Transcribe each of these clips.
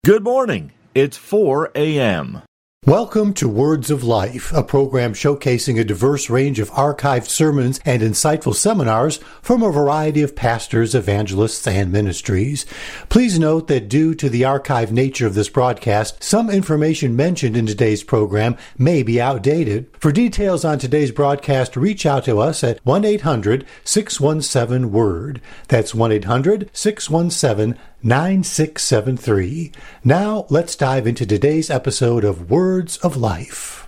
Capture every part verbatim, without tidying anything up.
Good morning. It's four a.m. Welcome to Words of Life, a program showcasing a diverse range of archived sermons and insightful seminars from a variety of pastors, evangelists, and ministries. Please note that due to the archived nature of this broadcast, some information mentioned in today's program may be outdated. For details on today's broadcast, reach out to us at one eight hundred six one seven word. That's one eight hundred six one seven nine six seven three. Now, let's dive into today's episode of Words of Life.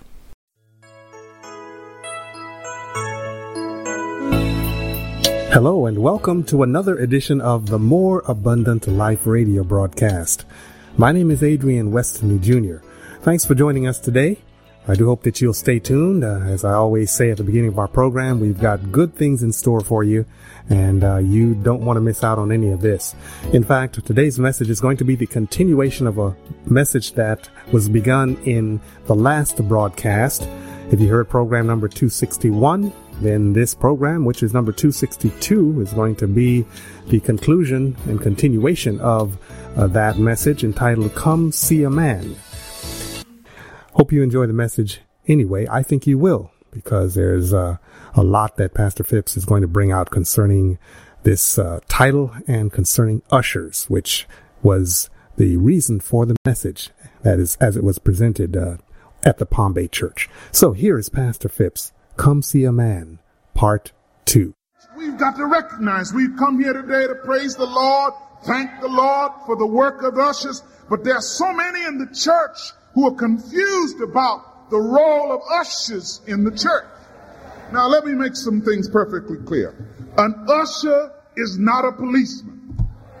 Hello, and welcome to another edition of the More Abundant Life radio broadcast. My name is Adrian Westonley Junior Thanks for joining us today. I do hope that you'll stay tuned. Uh, as I always say at the beginning of our program, we've got good things in store for you, and uh, you don't want to miss out on any of this. In fact, today's message is going to be the continuation of a message that was begun in the last broadcast. If you heard program number two sixty-one, then this program, which is number two sixty-two, is going to be the conclusion and continuation of uh, that message entitled, Come See a Man. Hope you enjoy the message anyway. I think you will, because there's uh, a lot that Pastor Phipps is going to bring out concerning this uh, title and concerning ushers, which was the reason for the message, that is, as it was presented uh, at the Palm Bay Church. So here is Pastor Phipps, Come See a Man, Part two. We've got to recognize we've come here today to praise the Lord, thank the Lord for the work of ushers, but there are so many in the church who are confused about the role of ushers in the church. Now, let me make some things perfectly clear. An usher is not a policeman.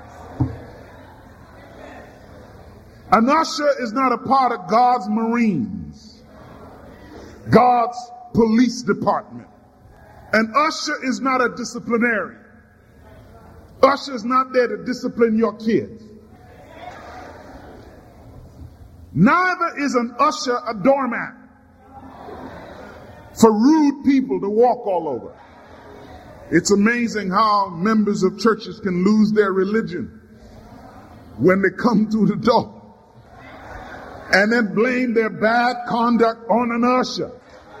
An usher is not a part of God's Marines, God's police department. An usher is not a disciplinarian. Usher is not there to discipline your kids. Neither is an usher a doormat for rude people to walk all over. It's amazing how members of churches can lose their religion when they come through the door and then blame their bad conduct on an usher.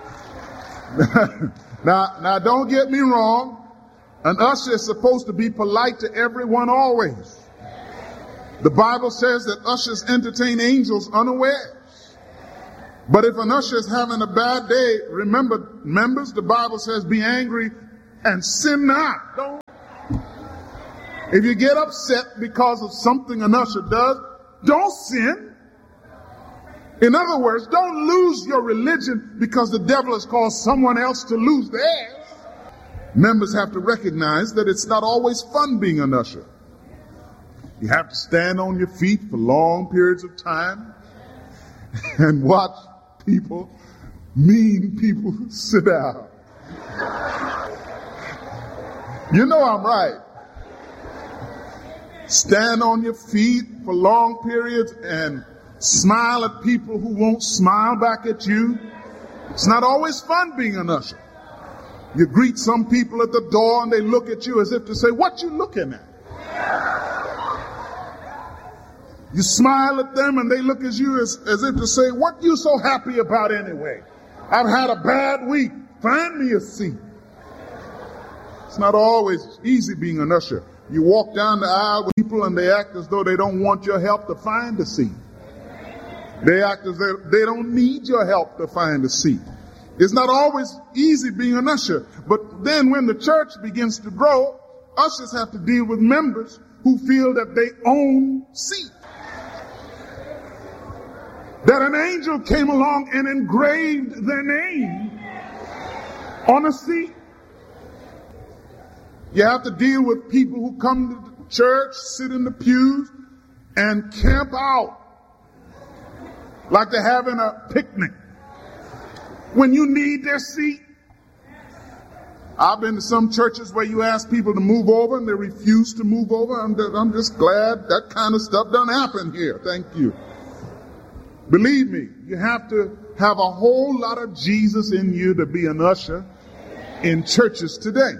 now, now, don't get me wrong. An usher is supposed to be polite to everyone always. The Bible says that ushers entertain angels unawares. But if an usher is having a bad day, remember, members, the Bible says be angry and sin not. Don't. If you get upset because of something an usher does, don't sin. In other words, don't lose your religion because the devil has caused someone else to lose theirs. Members have to recognize that it's not always fun being an usher. You have to stand on your feet for long periods of time and watch people, mean people, sit down. You know I'm right. Stand on your feet for long periods and smile at people who won't smile back at you. It's not always fun being an usher. You greet some people at the door and they look at you as if to say, what you looking at? You smile at them and they look at you as, as if to say, what you so happy about anyway? I've had a bad week. Find me a seat. It's not always easy being an usher. You walk down the aisle with people and they act as though they don't want your help to find a seat. They act as though they don't need your help to find a seat. It's not always easy being an usher. But then when the church begins to grow, ushers have to deal with members who feel that they own seats. That an angel came along and engraved their name on a seat. You have to deal with people who come to the church, sit in the pews, and camp out like they're having a picnic when you need their seat. I've been to some churches where you ask people to move over and they refuse to move over. I'm just, I'm just glad that kind of stuff doesn't happen here. Thank you. Believe me, you have to have a whole lot of Jesus in you to be an usher in churches today.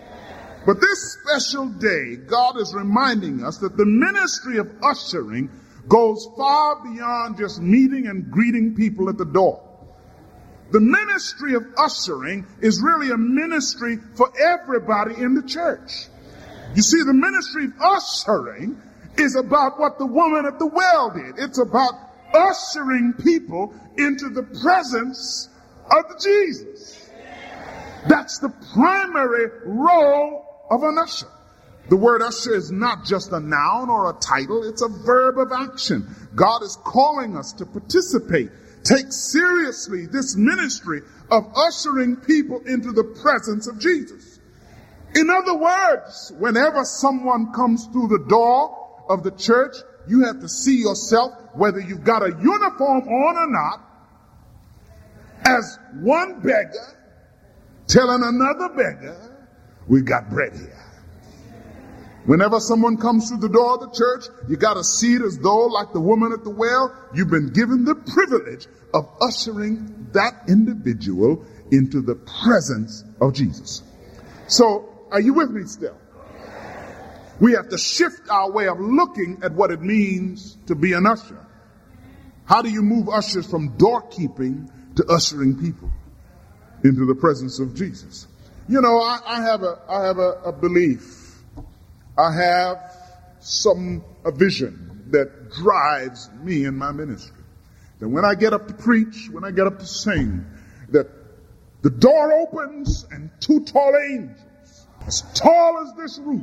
But this special day, God is reminding us that the ministry of ushering goes far beyond just meeting and greeting people at the door. The ministry of ushering is really a ministry for everybody in the church. You see, the ministry of ushering is about what the woman at the well did. It's about ushering people into the presence of the Jesus. That's the primary role of an usher. The word usher is not just a noun or a title, it's a verb of action. God is calling us to participate, take seriously this ministry of ushering people into the presence of Jesus. In other words, whenever someone comes through the door of the church, you have to see yourself, whether you've got a uniform on or not, as one beggar telling another beggar, "We got bread here." Whenever someone comes through the door of the church, you got to see it as though, like the woman at the well, you've been given the privilege of ushering that individual into the presence of Jesus. So, are you with me still? We have to shift our way of looking at what it means to be an usher. How do you move ushers from doorkeeping to ushering people into the presence of Jesus? You know, I, I have a I have a, a belief. I have some a vision that drives me in my ministry. That when I get up to preach, when I get up to sing, that the door opens and two tall angels, as tall as this roof,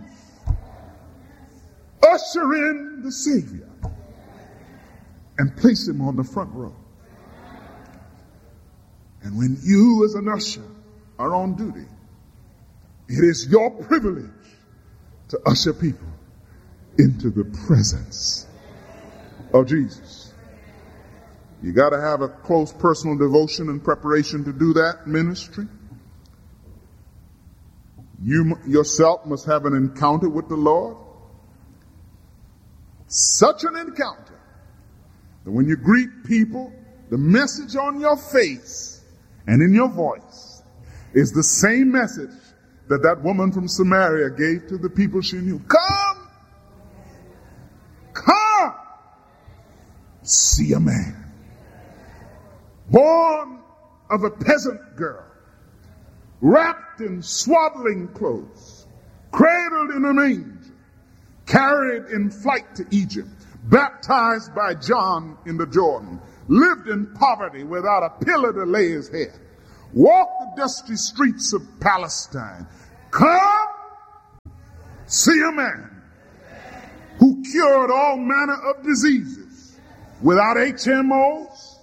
usher in the Savior and place him on the front row. And when you as an usher are on duty, it is your privilege to usher people into the presence of Jesus. You got to have a close personal devotion and preparation to do that ministry. You yourself must have an encounter with the Lord. Such an encounter that when you greet people, the message on your face and in your voice is the same message that that woman from Samaria gave to the people she knew. Come! Come! See a man. Born of a peasant girl, wrapped in swaddling clothes, cradled in a manger, carried in flight to Egypt, baptized by John in the Jordan, lived in poverty without a pillar to lay his head, walked the dusty streets of Palestine. Come, see a man who cured all manner of diseases without H M Os,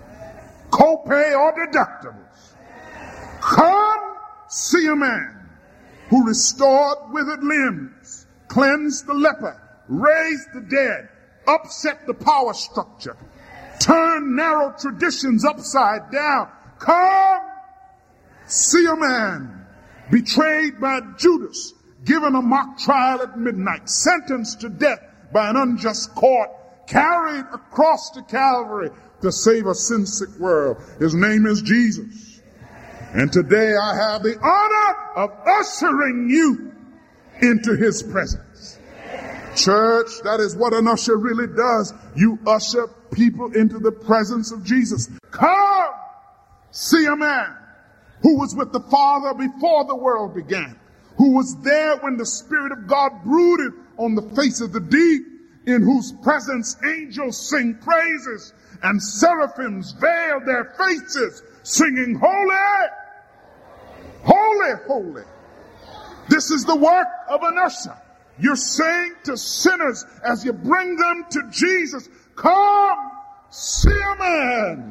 copay, or deductibles. Come, see a man who restored withered limbs, cleansed the leper, raised the dead, upset the power structure, turned narrow traditions upside down. Come, see a man betrayed by Judas, given a mock trial at midnight, sentenced to death by an unjust court, carried across to Calvary to save a sin-sick world. His name is Jesus. And today I have the honor of ushering you into his presence. Church, that is what an usher really does. You usher people into the presence of Jesus. Come, see a man who was with the Father before the world began, who was there when the Spirit of God brooded on the face of the deep, in whose presence angels sing praises and seraphims veil their faces, singing, "Holy, holy, holy." This is the work of an usher. You're saying to sinners as you bring them to Jesus, "Come, see a man."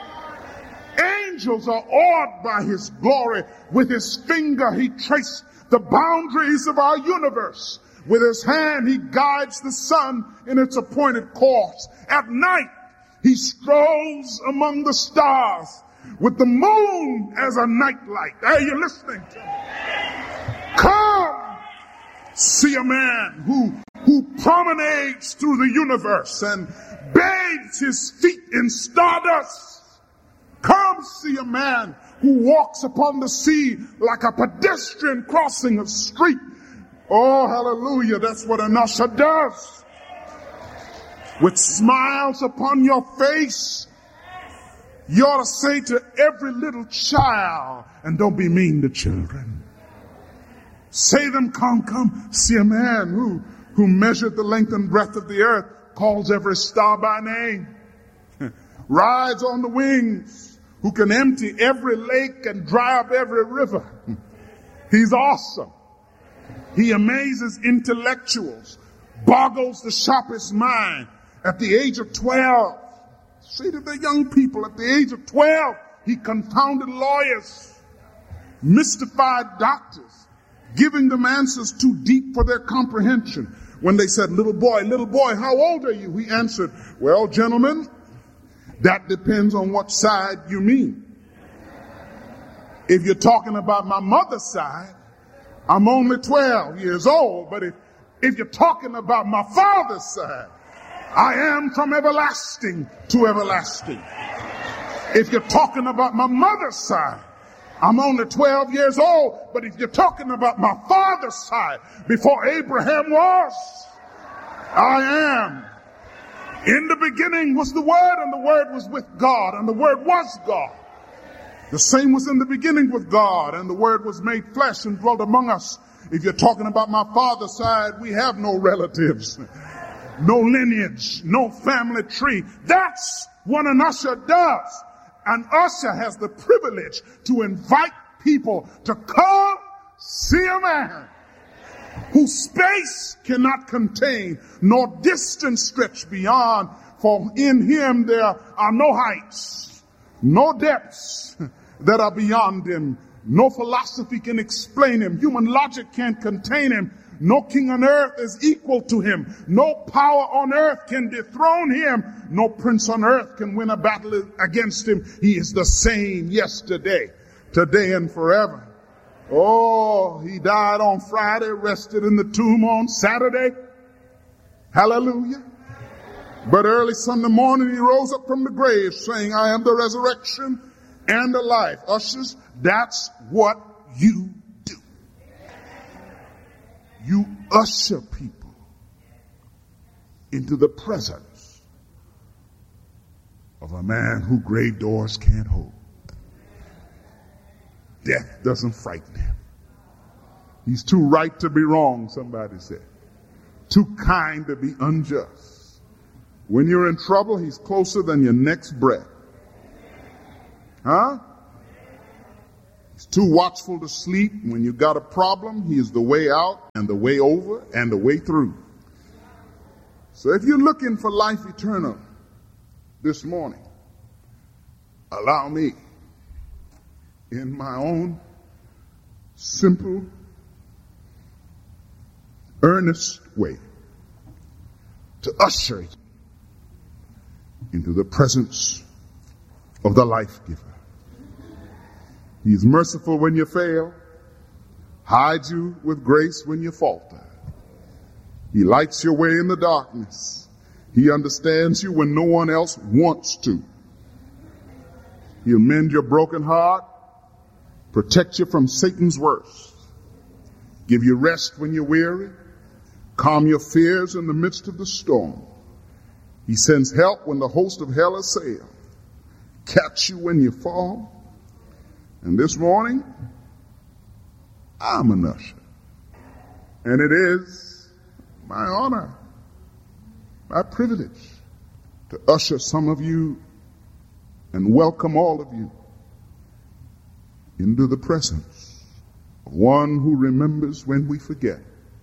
Angels are awed by his glory. With his finger he traced the boundaries of our universe. With his hand he guides the sun in its appointed course. At night he strolls among the stars with the moon as a nightlight. Are you listening to me? Come, see a man who, who promenades through the universe and bathes his feet in stardust. Come see a man who walks upon the sea like a pedestrian crossing a street. Oh, hallelujah. That's what an usher does. with smiles upon your face. You ought to say to every little child, and don't be mean to children. Say to them, come, come, see a man who, who measured the length and breadth of the earth, calls every star by name, rides on the wings, who can empty every lake and dry up every river. He's awesome. He amazes intellectuals, boggles the sharpest mind. At the age of twelve, say to the young people, at the age of twelve, he confounded lawyers, mystified doctors, giving them answers too deep for their comprehension. When they said, little boy, little boy, how old are you? He answered, well, gentlemen, that depends on what side you mean. If you're talking about my mother's side, I'm only twelve years old. But if, if you're talking about my father's side, I am from everlasting to everlasting. If you're talking about my mother's side, I'm only twelve years old. But if you're talking about my father's side, before Abraham was, I am. In the beginning was the Word, and the Word was with God, and the Word was God. The same was in the beginning with God, and the Word was made flesh and dwelt among us. If you're talking about my father's side, we have no relatives, no lineage, no family tree. That's what an usher does. An usher has the privilege to invite people to come see a man whose space cannot contain, nor distance stretch beyond. For in him there are no heights, no depths that are beyond him. No philosophy can explain him. Human logic can't contain him. No king on earth is equal to him. No power on earth can dethrone him. No prince on earth can win a battle against him. He is the same yesterday, today, and forever. Oh, he died on Friday, rested in the tomb on Saturday. Hallelujah. But early Sunday morning, he rose up from the grave saying, I am the resurrection and the life. Ushers, that's what you do. You usher people into the presence of a man who great doors can't hold. Death doesn't frighten him. He's too right to be wrong, somebody said. Too kind to be unjust. When you're in trouble, he's closer than your next breath. Huh? He's too watchful to sleep. When you got a problem, he is the way out and the way over and the way through. So if you're looking for life eternal this morning, allow me, in my own simple, earnest way, to usher it into the presence of the life giver. He's merciful when you fail, hides you with grace when you falter. He lights your way in the darkness. He understands you when no one else wants to. He'll mend your broken heart, protect you from Satan's worst, give you rest when you're weary, calm your fears in the midst of the storm. He sends help when the host of hell assail, catch you when you fall. And this morning, I'm an usher. And it is my honor, my privilege to usher some of you and welcome all of you into the presence of one who remembers when we forget,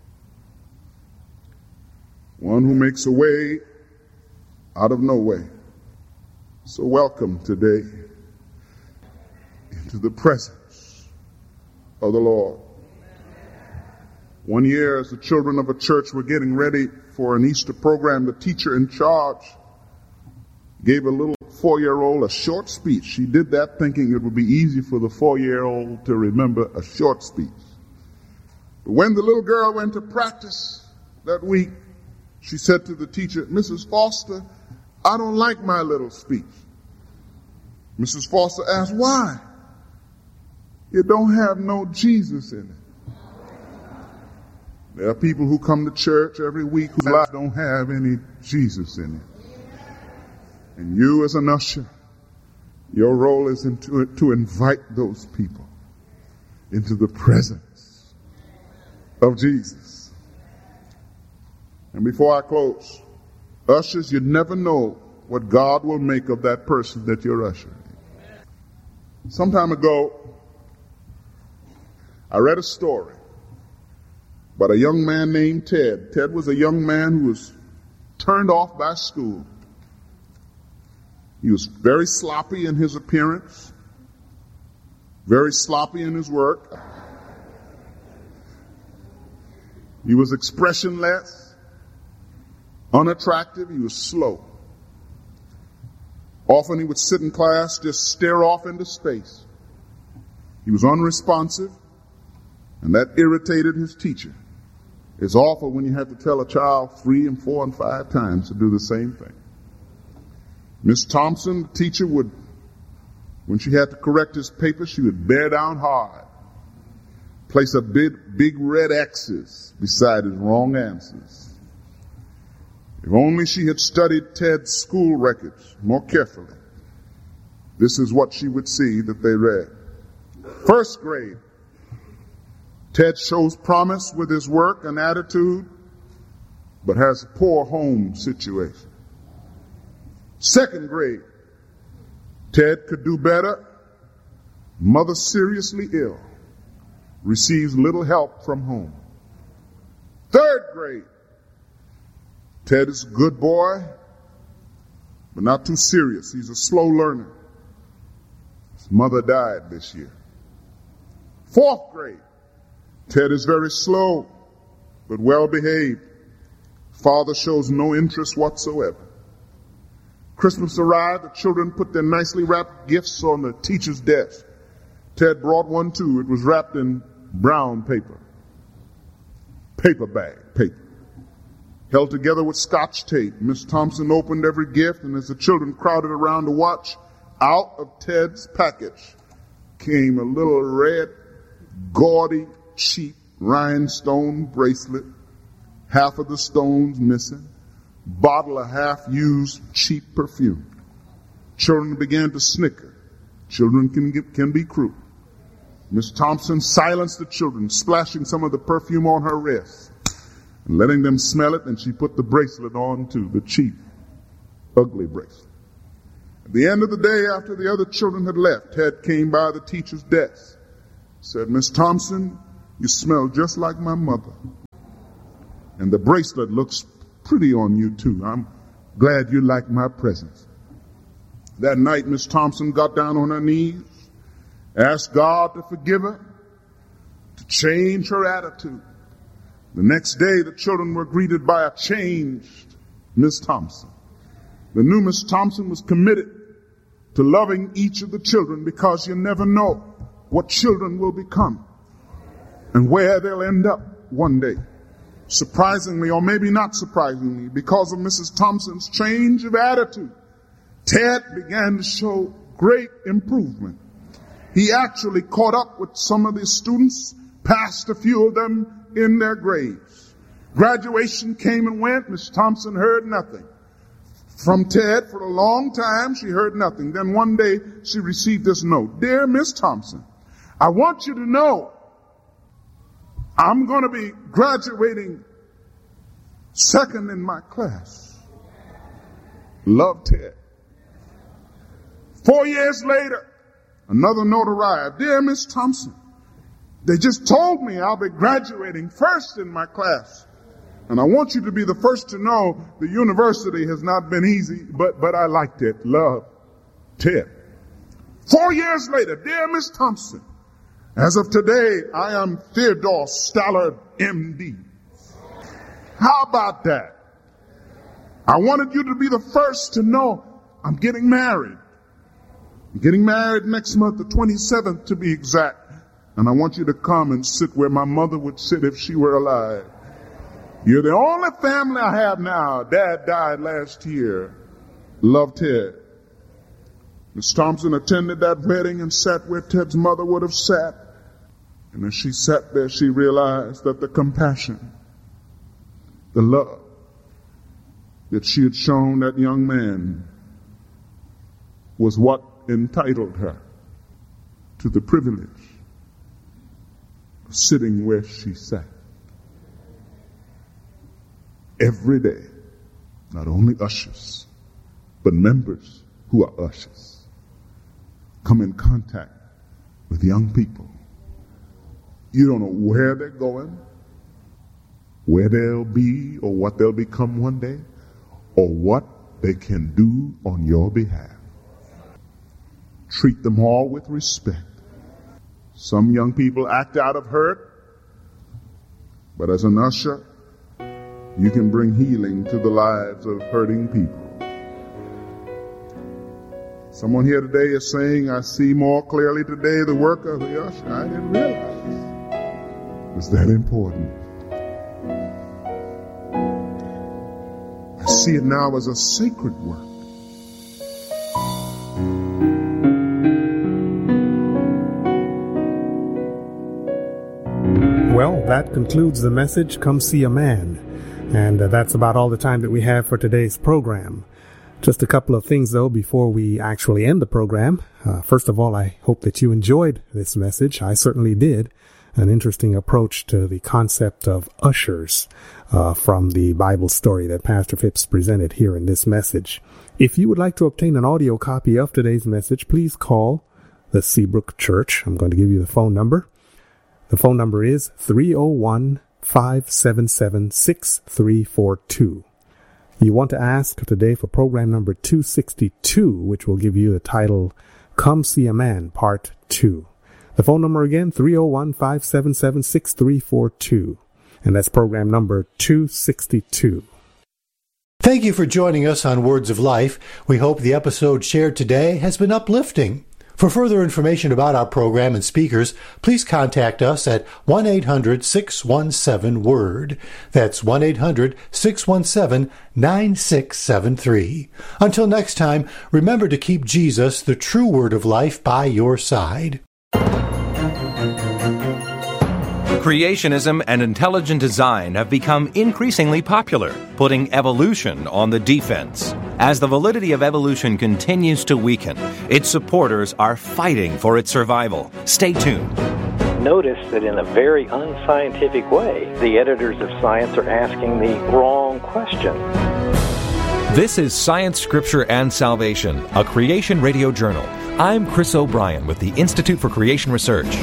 one who makes a way out of no way. So welcome today into the presence of the Lord. One year, as the children of a church were getting ready for an Easter program, the teacher in charge gave a little four-year-old a short speech. She did that thinking it would be easy for the four-year-old to remember a short speech. But when the little girl went to practice that week, she said to the teacher, Missus Foster, I don't like my little speech. Missus Foster asked, why? It don't have no Jesus in it. There are people who come to church every week whose lives don't have any Jesus in it. And you as an usher, your role is to, to invite those people into the presence of Jesus. And before I close, ushers, you never know what God will make of that person that you're ushering. Some time ago, I read a story about a young man named Ted. Ted was a young man who was turned off by school. He was very sloppy in his appearance, very sloppy in his work. He was expressionless, unattractive. He was slow. Often he would sit in class, just stare off into space. He was unresponsive, and that irritated his teacher. It's awful when you have to tell a child three and four and five times to do the same thing. Miss Thompson, the teacher, would, when she had to correct his paper, she would bear down hard, place a big, big red X's beside his wrong answers. If only she had studied Ted's school records more carefully, this is what she would see that they read. First grade, Ted shows promise with his work and attitude, but has a poor home situation. Second grade, Ted could do better. Mother seriously ill, receives little help from home. Third grade, Ted is a good boy, but not too serious. He's a slow learner. His mother died this year. Fourth grade, Ted is very slow, but well behaved. Father shows no interest whatsoever. Christmas arrived, the children put their nicely wrapped gifts on the teacher's desk. Ted brought one too. It was wrapped in brown paper. Paper bag, paper. Held together with scotch tape. Miss Thompson opened every gift, and as the children crowded around to watch, out of Ted's package came a little red, gaudy, cheap rhinestone bracelet, half of the stones missing, bottle of half-used cheap perfume. Children began to snicker. Children can get, can be cruel. Miss Thompson silenced the children, splashing some of the perfume on her wrist and letting them smell it, and she put the bracelet on too, the cheap, ugly bracelet. At the end of the day, after the other children had left, Ted came by the teacher's desk, said, "Miss Thompson, you smell just like my mother. And the bracelet looks pretty on you too. I'm glad you like my presence." That night, Miss Thompson got down on her knees, asked God to forgive her, to change her attitude. The next day, the children were greeted by a changed Miss Thompson. The new Miss Thompson was committed to loving each of the children, because you never know what children will become and where they'll end up one day. Surprisingly, or maybe not surprisingly, because of Missus Thompson's change of attitude, Ted began to show great improvement. He actually caught up with some of the students, passed a few of them in their grades. Graduation came and went. Miss Thompson heard nothing from Ted. For a long time, she heard nothing. Then one day, she received this note. "Dear Miss Thompson, I want you to know I'm going to be graduating second in my class. Love, Ted." Four years later, another note arrived. "Dear Miss Thompson, they just told me I'll be graduating first in my class. And I want you to be the first to know the university has not been easy, but, but I liked it. Love, Ted." Four years later, "Dear Miss Thompson, as of today, I am Theodore Stallard, M D" How about that? "I wanted you to be the first to know I'm getting married. I'm getting married next month, the twenty-seventh to be exact. And I want you to come and sit where my mother would sit if she were alive. You're the only family I have now. Dad died last year. Love, Ted." Miss Thompson attended that wedding and sat where Ted's mother would have sat. And as she sat there, she realized that the compassion The love that she had shown that young man was what entitled her to the privilege of sitting where she sat. Every day, not only ushers, but members who are ushers come in contact with young people. You don't know where they're going, where they'll be, or what they'll become one day, or what they can do on your behalf. Treat them all with respect. Some young people act out of hurt, but as an usher, you can bring healing to the lives of hurting people. Someone here today is saying, I see more clearly today the work of the usher. I didn't realize it was that important. I see it now as a sacred work. Well, that concludes the message, Come See a Man. And uh, that's about all the time that we have for today's program. Just a couple of things, though, before we actually end the program. Uh, first of all, I hope that you enjoyed this message. I certainly did. An interesting approach to the concept of ushers uh, from the Bible story that Pastor Phipps presented here in this message. If you would like to obtain an audio copy of today's message, please call the Seabrook Church. I'm going to give you the phone number. The phone number is three oh one, five seven seven, six three four two. You want to ask today for program number two sixty-two, which will give you the title, Come See a Man, Part two. The phone number again, three oh one, five seven seven, six three four two. And that's program number two sixty-two. Thank you for joining us on Words of Life. We hope the episode shared today has been uplifting. For further information about our program and speakers, please contact us at one eight hundred, six one seven, W O R D. That's one eight hundred, six one seven, nine six seven three. Until next time, remember to keep Jesus, the true Word of Life, by your side. Creationism and intelligent design have become increasingly popular, putting evolution on the defense. As the validity of evolution continues to weaken, its supporters are fighting for its survival. Stay tuned. Notice that in a very unscientific way, the editors of Science are asking the wrong question. This is Science, Scripture, and Salvation, a Creation Radio Journal. I'm Chris O'Brien with the Institute for Creation Research.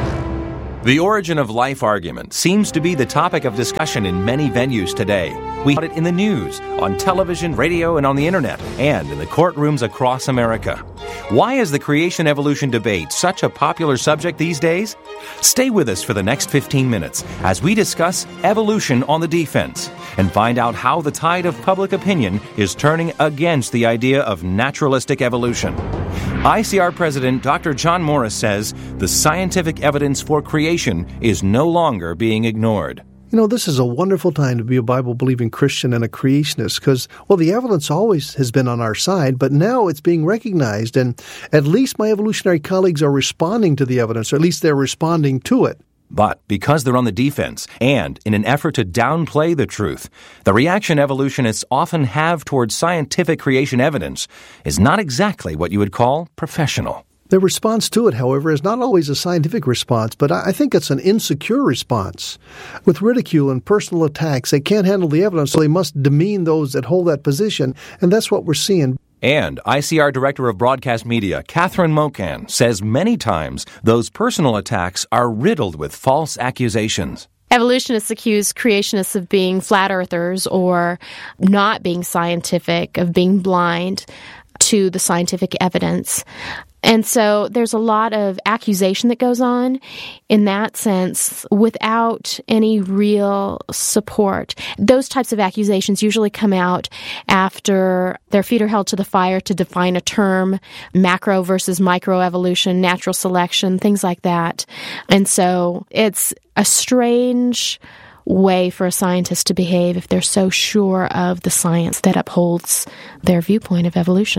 The origin of life argument seems to be the topic of discussion in many venues today. We hear it in the news, on television, radio, and on the internet, and in the courtrooms across America. Why is the creation-evolution debate such a popular subject these days? Stay with us for the next fifteen minutes as we discuss evolution on the defense and find out how the tide of public opinion is turning against the idea of naturalistic evolution. I C R President Doctor John Morris says the scientific evidence for creation is no longer being ignored. You know, this is a wonderful time to be a Bible-believing Christian and a creationist because, well, the evidence always has been on our side, but now it's being recognized, and at least my evolutionary colleagues are responding to the evidence, or at least they're responding to it. But because they're on the defense, and in an effort to downplay the truth, the reaction evolutionists often have towards scientific creation evidence is not exactly what you would call professional. Their response to it, however, is not always a scientific response, but I think it's an insecure response. With ridicule and personal attacks, they can't handle the evidence, so they must demean those that hold that position, and that's what we're seeing. And I C R Director of Broadcast Media, Catherine Mocan, says many times those personal attacks are riddled with false accusations. Evolutionists accuse creationists of being flat earthers or not being scientific, of being blind to the scientific evidence. And so there's a lot of accusation that goes on in that sense without any real support. Those types of accusations usually come out after their feet are held to the fire to define a term, macro versus microevolution, natural selection, things like that. And so it's a strange way for a scientist to behave if they're so sure of the science that upholds their viewpoint of evolution.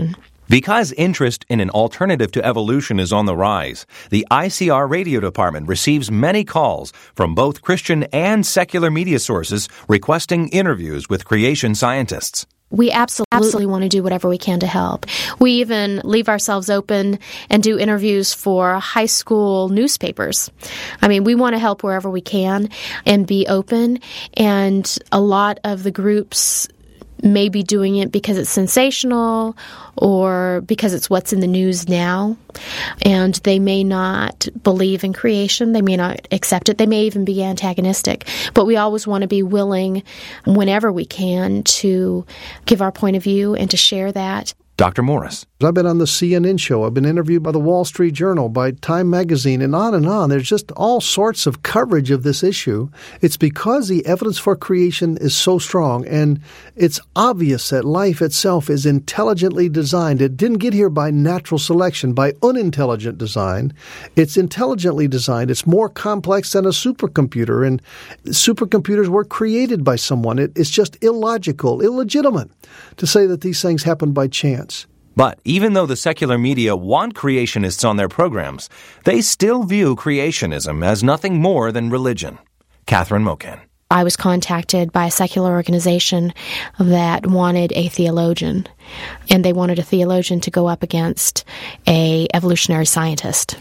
Because interest in an alternative to evolution is on the rise, the I C R radio department receives many calls from both Christian and secular media sources requesting interviews with creation scientists. We absolutely want to do whatever we can to help. We even leave ourselves open and do interviews for high school newspapers. I mean, we want to help wherever we can and be open. And a lot of the groups may be doing it because it's sensational or because it's what's in the news now, and they may not believe in creation. They may not accept it. They may even be antagonistic. But we always want to be willing, whenever we can, to give our point of view and to share that. Doctor Morris. I've been on the C N N show. I've been interviewed by the Wall Street Journal, by Time Magazine, and on and on. There's just all sorts of coverage of this issue. It's because the evidence for creation is so strong, and it's obvious that life itself is intelligently designed. It didn't get here by natural selection, by unintelligent design. It's intelligently designed. It's more complex than a supercomputer, and supercomputers were created by someone. It, it's just illogical, illegitimate to say that these things happen by chance. But even though the secular media want creationists on their programs, they still view creationism as nothing more than religion. Catherine Mocan. I was contacted by a secular organization that wanted a theologian, and they wanted a theologian to go up against a evolutionary scientist.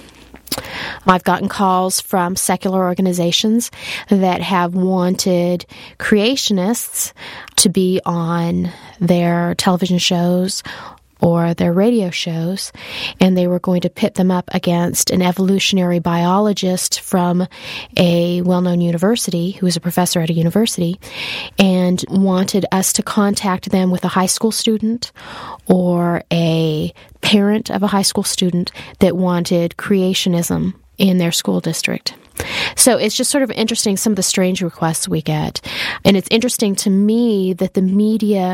I've gotten calls from secular organizations that have wanted creationists to be on their television shows or their radio shows, and they were going to pit them up against an evolutionary biologist from a well-known university who was a professor at a university, and wanted us to contact them with a high school student or a parent of a high school student that wanted creationism in their school district. So it's just sort of interesting, some of the strange requests we get. And it's interesting to me that the media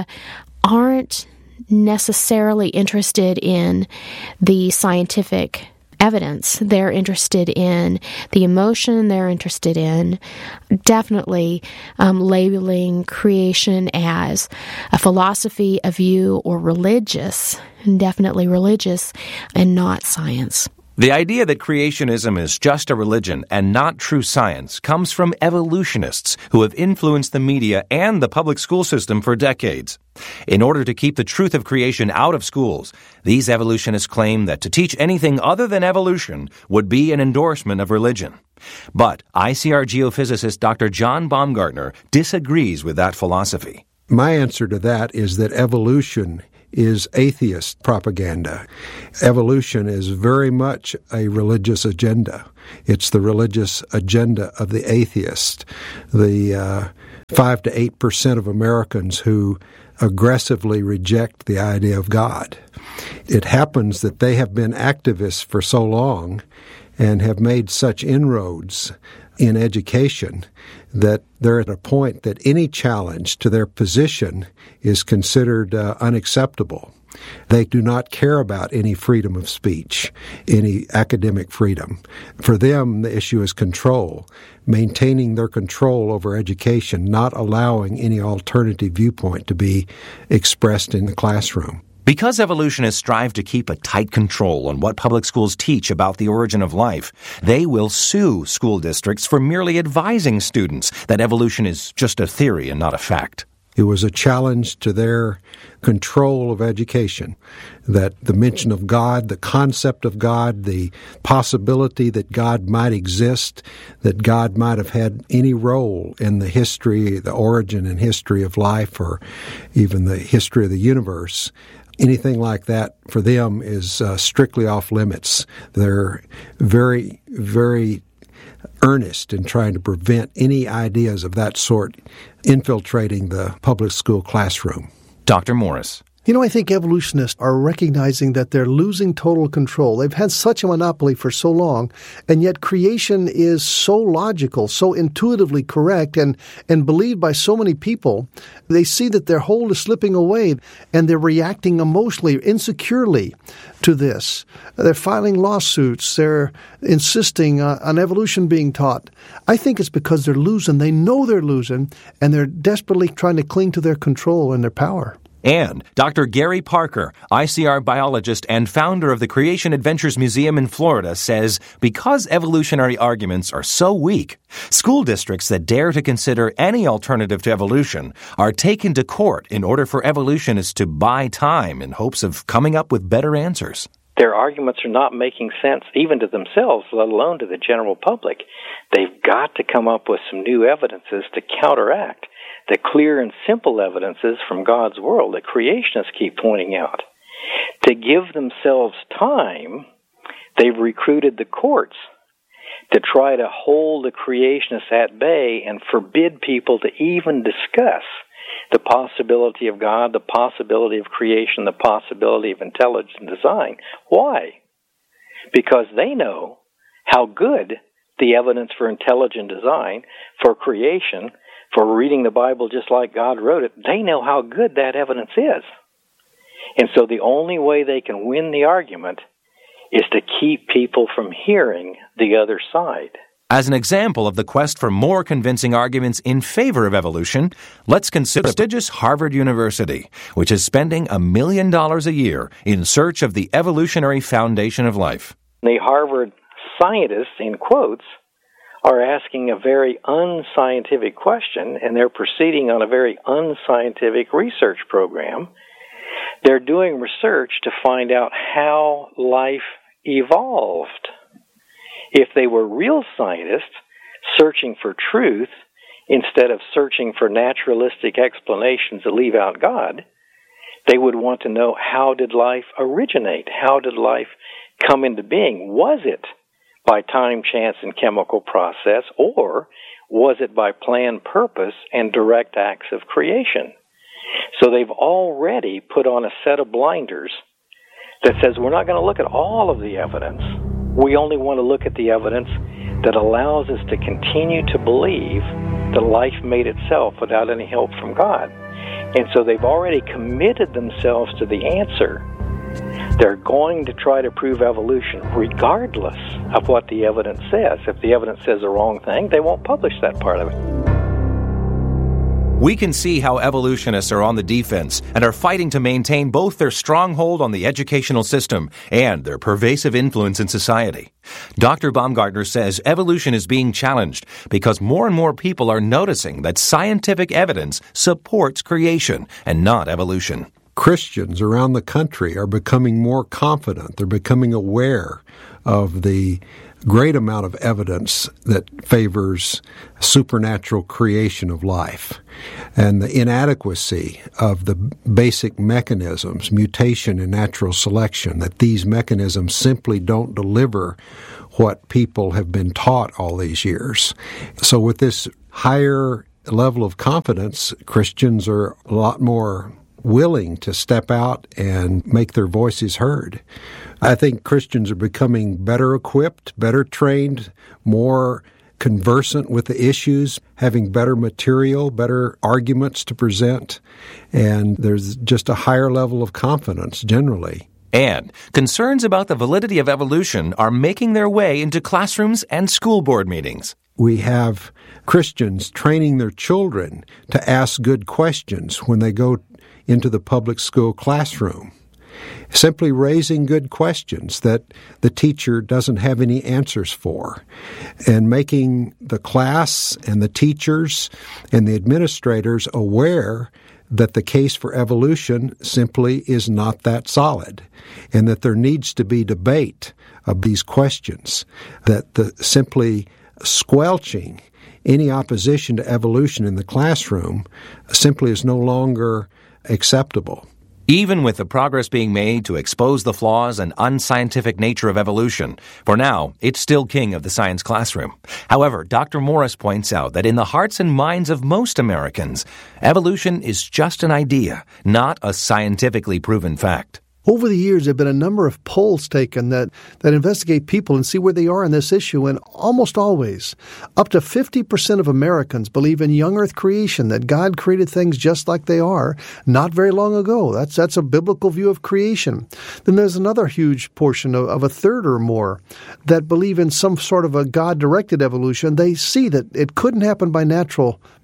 aren't necessarily interested in the scientific evidence. They're interested in the emotion. They're interested in definitely um, labeling creation as a philosophy, a view, or religious, and definitely religious, and not science. The idea that creationism is just a religion and not true science comes from evolutionists who have influenced the media and the public school system for decades. In order to keep the truth of creation out of schools, these evolutionists claim that to teach anything other than evolution would be an endorsement of religion. But I C R geophysicist Doctor John Baumgartner disagrees with that philosophy. My answer to that is that evolution is atheist propaganda. Evolution is very much a religious agenda. It's the religious agenda of the atheist, the uh, five to eight percent of Americans who aggressively reject the idea of God. It happens that they have been activists for so long and have made such inroads in education that they're at a point that any challenge to their position is considered uh, unacceptable. They do not care about any freedom of speech, any academic freedom. For them, the issue is control, maintaining their control over education, not allowing any alternative viewpoint to be expressed in the classroom. Because evolutionists strive to keep a tight control on what public schools teach about the origin of life, they will sue school districts for merely advising students that evolution is just a theory and not a fact. It was a challenge to their control of education, that the mention of God, the concept of God, the possibility that God might exist, that God might have had any role in the history, the origin and history of life, or even the history of the universe, anything like that for them is uh, strictly off limits. They're very, very earnest in trying to prevent any ideas of that sort infiltrating the public school classroom. Doctor Morris. You know, I think evolutionists are recognizing that they're losing total control. They've had such a monopoly for so long, and yet creation is so logical, so intuitively correct, and, and believed by so many people. They see that their hold is slipping away, and they're reacting emotionally, insecurely to this. They're filing lawsuits. They're insisting uh, on evolution being taught. I think it's because they're losing. They know they're losing, and they're desperately trying to cling to their control and their power. And Doctor Gary Parker, I C R biologist and founder of the Creation Adventures Museum in Florida, says because evolutionary arguments are so weak, school districts that dare to consider any alternative to evolution are taken to court in order for evolutionists to buy time in hopes of coming up with better answers. Their arguments are not making sense even to themselves, let alone to the general public. They've got to come up with some new evidences to counteract the clear and simple evidences from God's world that creationists keep pointing out. To give themselves time, they've recruited the courts to try to hold the creationists at bay and forbid people to even discuss the possibility of God, the possibility of creation, the possibility of intelligent design. Why? Because they know how good the evidence for intelligent design, for creation, for reading the Bible just like God wrote it, they know how good that evidence is. And so the only way they can win the argument is to keep people from hearing the other side. As an example of the quest for more convincing arguments in favor of evolution, let's consider prestigious Harvard University, which is spending a million dollars a year in search of the evolutionary foundation of life. The Harvard scientists, in quotes, are asking a very unscientific question, and they're proceeding on a very unscientific research program. They're doing research to find out how life evolved. If they were real scientists searching for truth instead of searching for naturalistic explanations that leave out God, they would want to know, how did life originate? How did life come into being? Was it by time, chance, and chemical process, or was it by planned purpose and direct acts of creation? So they've already put on a set of blinders that says we're not going to look at all of the evidence. We only want to look at the evidence that allows us to continue to believe that life made itself without any help from God. And so they've already committed themselves to the answer. They're going to try to prove evolution regardless of what the evidence says. If the evidence says the wrong thing, they won't publish that part of it. We can see how evolutionists are on the defense and are fighting to maintain both their stronghold on the educational system and their pervasive influence in society. Doctor Baumgartner says evolution is being challenged because more and more people are noticing that scientific evidence supports creation and not evolution. Christians around the country are becoming more confident. They're becoming aware of the great amount of evidence that favors supernatural creation of life and the inadequacy of the basic mechanisms, mutation and natural selection, that these mechanisms simply don't deliver what people have been taught all these years. So with this higher level of confidence, Christians are a lot more willing to step out and make their voices heard. I think Christians are becoming better equipped, better trained, more conversant with the issues, having better material, better arguments to present, and there's just a higher level of confidence generally. And concerns about the validity of evolution are making their way into classrooms and school board meetings. We have Christians training their children to ask good questions when they go into the public school classroom. Simply raising good questions that the teacher doesn't have any answers for, and making the class and the teachers and the administrators aware that the case for evolution simply is not that solid, and that there needs to be debate of these questions, that the simply squelching any opposition to evolution in the classroom simply is no longer acceptable. Even with the progress being made to expose the flaws and unscientific nature of evolution, for now, it's still king of the science classroom. However, Doctor Morris points out that in the hearts and minds of most Americans, evolution is just an idea, not a scientifically proven fact. Over the years, there have been a number of polls taken that, that investigate people and see where they are in this issue, and almost always, up to fifty percent of Americans believe in young earth creation, that God created things just like they are not very long ago. That's that's a biblical view of creation. Then there's another huge portion of, of a third or more that believe in some sort of a God-directed evolution. They see that it couldn't happen by natural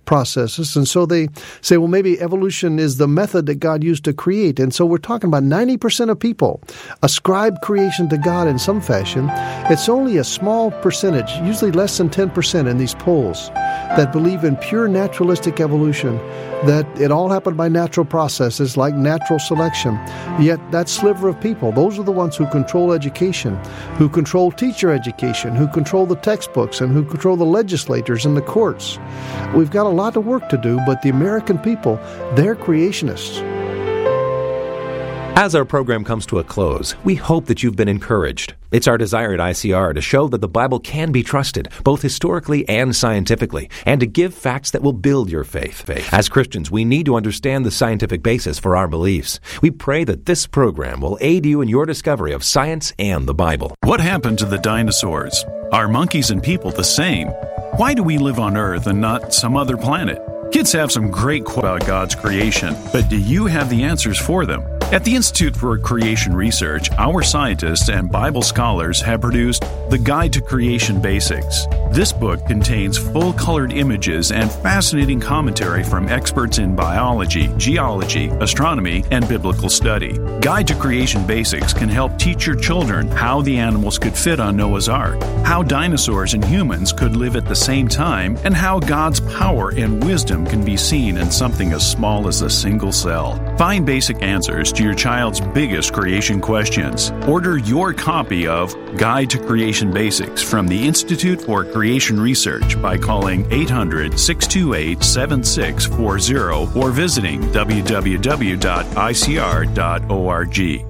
processes. And so they say, well, maybe evolution is the method that God used to create. And so we're talking about ninety percent of people ascribe creation to God in some fashion. It's only a small percentage, usually less than ten percent in these polls, that believe in pure naturalistic evolution, that it all happened by natural processes like natural selection. Yet that sliver of people, those are the ones who control education, who control teacher education, who control the textbooks, and who control the legislators and the courts. We've got a lot of work to do, but the American people, they're creationists. As our program comes to a close, we hope that you've been encouraged. It's our desire at I C R to show that the Bible can be trusted, both historically and scientifically, and to give facts that will build your faith. As Christians, we need to understand the scientific basis for our beliefs. We pray that this program will aid you in your discovery of science and the Bible. What happened to the dinosaurs? Are monkeys and people the same? Why do we live on Earth and not some other planet? Kids have some great quotes about God's creation, but do you have the answers for them? At the Institute for Creation Research, our scientists and Bible scholars have produced The Guide to Creation Basics. This book contains full-colored images and fascinating commentary from experts in biology, geology, astronomy, and biblical study. Guide to Creation Basics can help teach your children how the animals could fit on Noah's Ark, how dinosaurs and humans could live at the same time, and how God's power and wisdom can be seen in something as small as a single cell. Find basic answers to your child's biggest creation questions. Order your copy of Guide to Creation Basics from the Institute for Creation Research by calling eight hundred, six two eight, seven six four zero or visiting w w w dot i c r dot org. In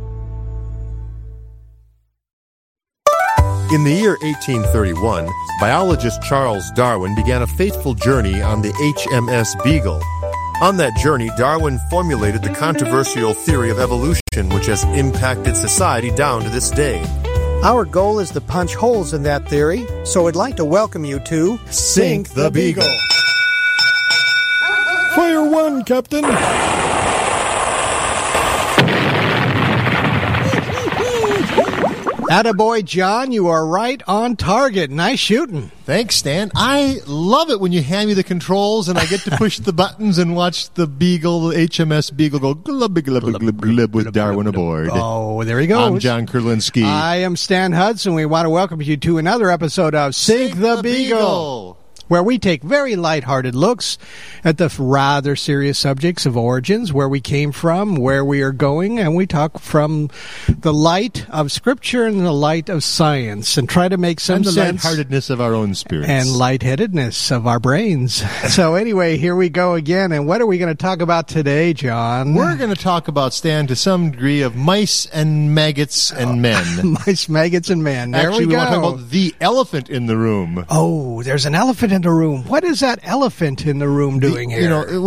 the year eighteen thirty-one, biologist Charles Darwin began a fateful journey on the H M S Beagle. On that journey, Darwin formulated the controversial theory of evolution, which has impacted society down to this day. Our goal is to punch holes in that theory, so I'd like to welcome you to Sink the Beagle. Fire one, Captain. Attaboy, John, you are right on target. Nice shooting. Thanks, Stan. I love it when you hand me the controls and I get to push the buttons and watch the Beagle, the H M S Beagle, go glub, glub, glub, glub, glub with Darwin aboard. Oh, there he goes. I'm John Kurlinski. I am Stan Hudson. We want to welcome you to another episode of Sink, Sink the, the Beagle. Beagle. Where we take very lighthearted looks at the rather serious subjects of origins, where we came from, where we are going, and we talk from the light of Scripture and the light of science, and try to make some and the sense. lightheartedness of our own spirits. And lightheadedness of our brains. So anyway, here we go again, and what are we going to talk about today, John? We're going to talk about, Stan, to some degree, of mice and maggots and men. Mice, maggots, and men. There Actually, we go. we want to talk about the elephant in the room. Oh, there's an elephant in the room. What is that elephant in the room doing the, here? You know,